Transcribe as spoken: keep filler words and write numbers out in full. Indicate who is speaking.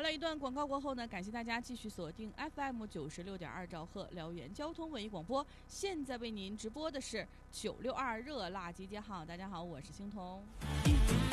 Speaker 1: 了一段广告过后呢，感谢大家继续锁定 F M 九十六点二兆赫辽源交通文艺广播。现在为您直播的是九六二热辣集结号。大家好，我是青铜。